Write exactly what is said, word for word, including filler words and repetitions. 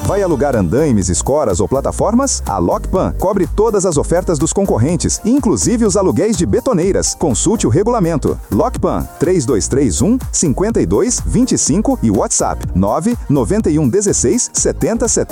Vai alugar andaimes, escoras ou plataformas? A Lockpan cobre todas as ofertas dos concorrentes, inclusive os aluguéis de betoneiras. Consulte o regulamento. Lockpan três dois três um, cinco dois dois cinco e WhatsApp nove nove um um seis sete zero sete